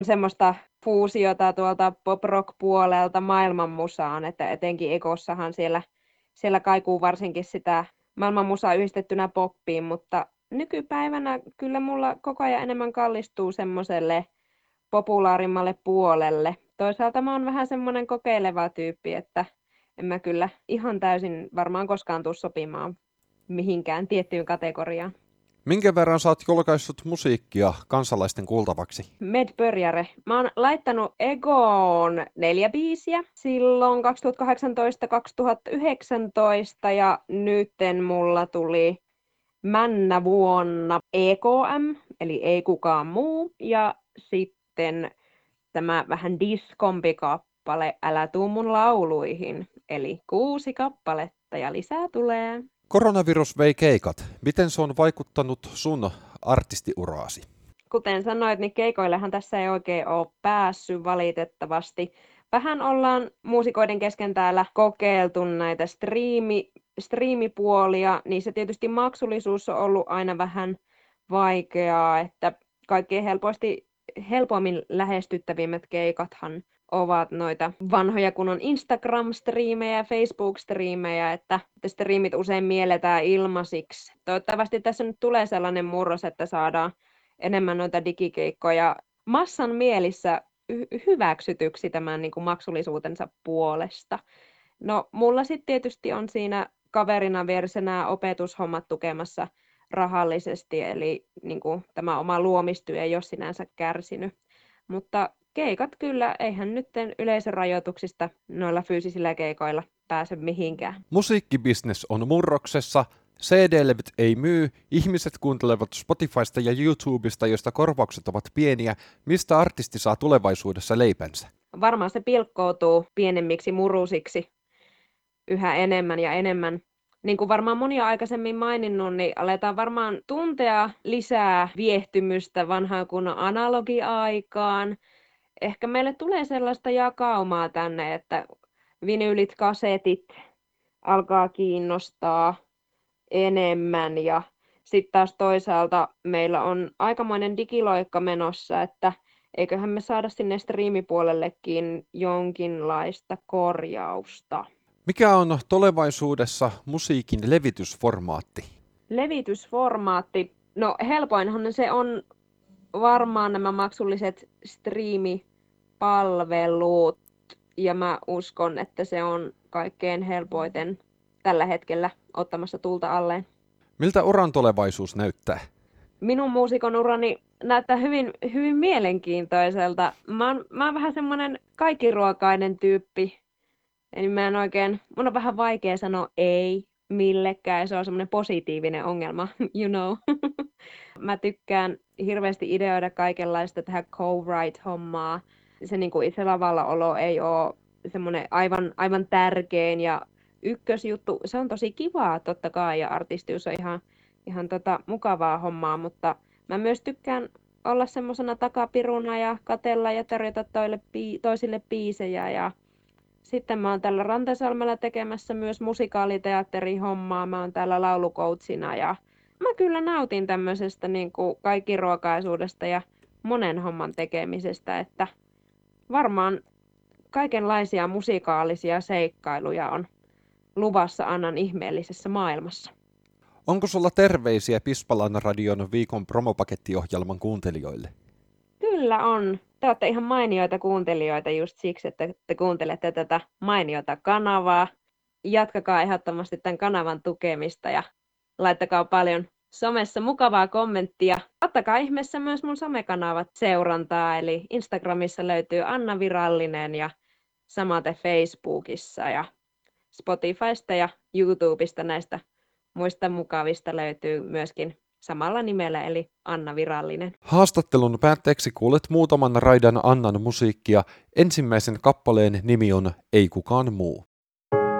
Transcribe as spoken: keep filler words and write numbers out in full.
semmoista fuusiota tuolta pop-rock-puolelta maailmanmusaan, että etenkin Egossahan siellä, siellä kaikuu varsinkin sitä maailmanmusaa yhdistettynä poppiin, mutta nykypäivänä kyllä mulla koko ajan enemmän kallistuu semmoiselle populaarimmalle puolelle. Toisaalta mä oon vähän semmoinen kokeileva tyyppi, että en mä kyllä ihan täysin varmaan koskaan tuu sopimaan mihinkään tiettyyn kategoriaan. Minkä verran sä oot julkaissut musiikkia kansalaisten kuultavaksi? Medpörjäre. Mä oon laittanut Egoon neljä biisiä silloin kaksituhattakahdeksantoista kaksituhattayhdeksäntoista ja nytten mulla tuli männä vuonna E K M, eli Ei kukaan muu, ja sitten tämä vähän diskompi kappale Älä tuu mun lauluihin, eli kuusi kappaletta ja lisää tulee. Koronavirus vei keikat. Miten se on vaikuttanut sun artistiuraasi? Kuten sanoit, niin keikoillehan tässä ei oikein ole päässyt valitettavasti. Vähän ollaan muusikoiden kesken täällä kokeiltu näitä striimi, striimipuolia, niin se tietysti maksullisuus on ollut aina vähän vaikeaa, että kaikkein helposti, helpommin lähestyttävimmät keikathan ovat noita vanhoja kunnon Instagram-striimejä ja Facebook-striimejä, että, että striimit usein mielletään ilmaisiksi. Toivottavasti tässä nyt tulee sellainen murros, että saadaan enemmän noita digikeikkoja massan mielissä hy- hyväksytyksi tämän niin kuin maksullisuutensa puolesta. No, mulla sitten tietysti on siinä kaverina vieressä nämä opetushommat tukemassa rahallisesti, eli niin kuin tämä oma luomistyö ei ole sinänsä kärsinyt. Mutta keikat kyllä, eihän nyt yleisörajoituksista noilla fyysisillä keikoilla pääse mihinkään. Musiikkibisnes on murroksessa, C D-levyt ei myy, ihmiset kuuntelevat Spotifysta ja YouTubesta, joista korvaukset ovat pieniä. Mistä artisti saa tulevaisuudessa leipänsä? Varmaan se pilkkoutuu pienemmiksi murusiksi yhä enemmän ja enemmän. Niin kuin varmaan moni on aikaisemmin maininnut, niin aletaan varmaan tuntea lisää viehtymystä vanhaan kunnon analogiaikaan. Ehkä meille tulee sellaista jakaumaa tänne, että vinyylit, kasetit alkaa kiinnostaa enemmän ja sitten taas toisaalta meillä on aikamoinen digiloikka menossa, että eiköhän me saada sinne striimipuolellekin jonkinlaista korjausta. Mikä on tulevaisuudessa musiikin levitysformaatti? Levitysformaatti, no helpoinhan se on varmaan nämä maksulliset striimipalvelut ja mä uskon, että se on kaikkein helpoiten tällä hetkellä ottamassa tulta alleen. Miltä uran tulevaisuus näyttää? Minun muusikon urani näyttää hyvin, hyvin mielenkiintoiselta. Mä oon, mä oon vähän semmoinen kaikkiruokainen tyyppi. Eli mä en oikein, mun on vähän vaikea sanoa ei millekään ja se on semmoinen positiivinen ongelma, you know. Mä tykkään hirveästi ideoida kaikenlaista tähän co-write-hommaa. Se niin kuin itse lavalla olo ei ole semmoinen aivan, aivan tärkein ja ykkösjuttu. Se on tosi kivaa totta kai ja artistius on ihan, ihan tota mukavaa hommaa, mutta mä myös tykkään olla semmoisena takapiruna ja katella ja tarjota toille, toisille biisejä. Ja sitten mä oon täällä Rantasalmella tekemässä myös musikaaliteatterihommaa. Mä oon täällä laulukoutsina ja mä kyllä nautin tämmöisestä niin kuin kaikkiruokaisuudesta ja monen homman tekemisestä, että varmaan kaikenlaisia musikaalisia seikkailuja on luvassa Annan ihmeellisessä maailmassa. Onko sulla terveisiä Pispalan radion viikon promopakettiohjelman kuuntelijoille? Kyllä on. Te olette ihan mainioita kuuntelijoita just siksi, että te kuuntelette tätä mainiota kanavaa. Jatkakaa ehdottomasti tämän kanavan tukemista ja laittakaa paljon somessa mukavaa kommenttia. Ottakaa ihmeessä myös mun somekanavat seurantaa, eli Instagramissa löytyy Anna Virallinen ja samaten Facebookissa ja Spotifysta ja YouTubesta näistä muista mukavista löytyy myöskin samalla nimellä, eli Anna Virallinen. Haastattelun päätteeksi kuulet muutaman raidan Annan musiikkia. Ensimmäisen kappaleen nimi on Ei kukaan muu.